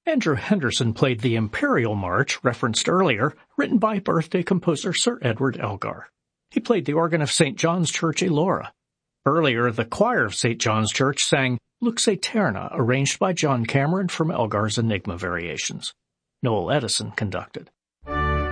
Andrew Henderson played the Imperial March, referenced earlier, written by birthday composer Sir Edward Elgar. He played the organ of St. John's Church, Elora. Earlier, the choir of St. John's Church sang Lux Aeterna, arranged by John Cameron from Elgar's Enigma Variations. Noel Edison conducted.